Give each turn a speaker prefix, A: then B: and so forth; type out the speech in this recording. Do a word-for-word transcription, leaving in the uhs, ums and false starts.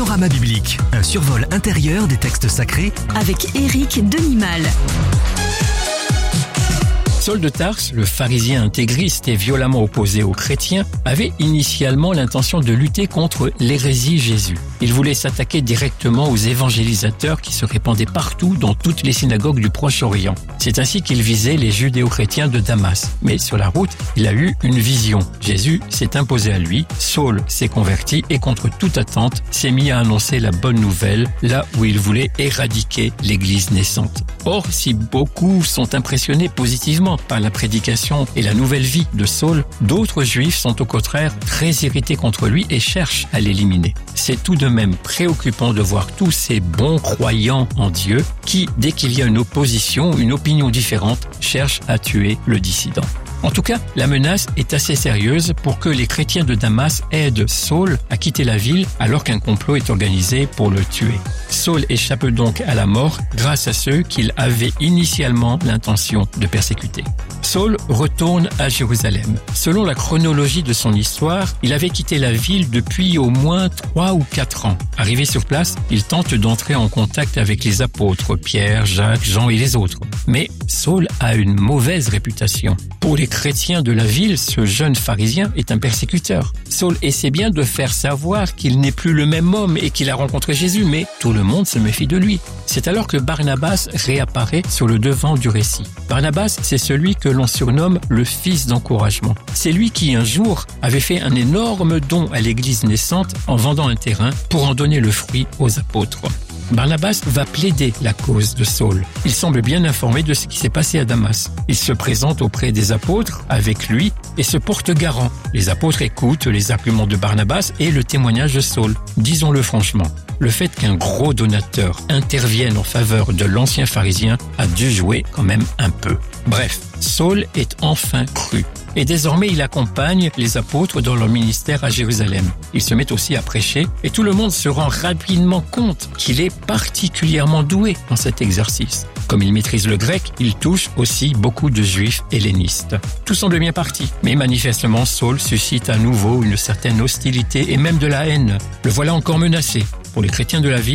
A: Panorama biblique, un survol intérieur des textes sacrés
B: avec Éric Denimal.
C: Saul de Tarse, le pharisien intégriste et violemment opposé aux chrétiens, avait initialement l'intention de lutter contre l'hérésie Jésus. Il voulait s'attaquer directement aux évangélisateurs qui se répandaient partout dans toutes les synagogues du Proche-Orient. C'est ainsi qu'il visait les judéo-chrétiens de Damas. Mais sur la route, il a eu une vision. Jésus s'est imposé à lui, Saul s'est converti et contre toute attente, s'est mis à annoncer la bonne nouvelle là où il voulait éradiquer l'Église naissante. Or, si beaucoup sont impressionnés positivement par la prédication et la nouvelle vie de Saul, d'autres juifs sont au contraire très irrités contre lui et cherchent à l'éliminer. C'est tout de même préoccupant de voir tous ces bons croyants en Dieu qui, dès qu'il y a une opposition, une opinion différente, cherchent à tuer le dissident. En tout cas, la menace est assez sérieuse pour que les chrétiens de Damas aident Saul à quitter la ville alors qu'un complot est organisé pour le tuer. Saul échappe donc à la mort grâce à ceux qu'il avait initialement l'intention de persécuter. Saul retourne à Jérusalem. Selon la chronologie de son histoire, il avait quitté la ville depuis au moins trois ou quatre ans. Arrivé sur place, il tente d'entrer en contact avec les apôtres, Pierre, Jacques, Jean et les autres. Mais Saul a une mauvaise réputation. Pour les chrétiens de la ville, ce jeune pharisien est un persécuteur. Saul essaie bien de faire savoir qu'il n'est plus le même homme et qu'il a rencontré Jésus, mais tout le monde se méfie de lui. C'est alors que Barnabas réapparaît sur le devant du récit. Barnabas, c'est celui que l'on surnomme le fils d'encouragement. C'est lui qui, un jour, avait fait un énorme don à l'église naissante en vendant un terrain pour en donner le fruit aux apôtres. Barnabas va plaider la cause de Saul. Il semble bien informé de ce qui s'est passé à Damas. Il se présente auprès des apôtres avec lui et se porte garant. Les apôtres écoutent les arguments de Barnabas et le témoignage de Saul. Disons-le franchement, le fait qu'un gros donateur intervienne en faveur de l'ancien pharisien a dû jouer quand même un peu. Bref, Saul est enfin cru. Et désormais, il accompagne les apôtres dans leur ministère à Jérusalem. Il se met aussi à prêcher et tout le monde se rend rapidement compte qu'il est particulièrement doué dans cet exercice. Comme il maîtrise le grec, il touche aussi beaucoup de juifs hellénistes. Tout semble bien parti, mais manifestement, Saul suscite à nouveau une certaine hostilité et même de la haine. Le voilà encore menacé. Pour les chrétiens de la ville,